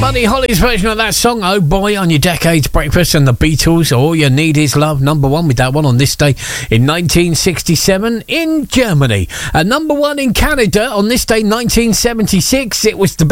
Buddy Holly's version of that song, Oh Boy, on your Decades Breakfast, and the Beatles, All You Need Is Love, number one with that one on this day in 1967 in Germany. Number one in Canada on this day, 1976, it was the